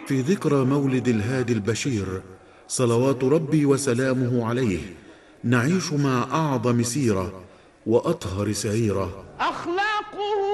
في ذكرى مولد الهادي البشير صلوات ربي وسلامه عليه نعيش مع أعظم سيرة وأطهر سعيرة.